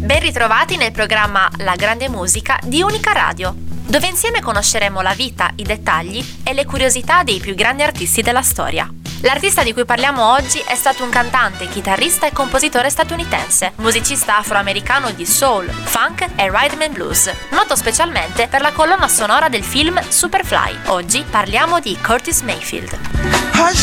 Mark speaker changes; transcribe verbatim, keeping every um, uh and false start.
Speaker 1: Ben ritrovati nel programma La Grande Musica di Unica Radio, dove insieme conosceremo la vita, i dettagli e le curiosità dei più grandi artisti della storia. L'artista di cui parliamo oggi è stato un cantante, chitarrista e compositore statunitense, musicista afroamericano di soul, funk e rhythm and blues, noto specialmente per la colonna sonora del film Superfly. Oggi parliamo di Curtis Mayfield.
Speaker 2: Hush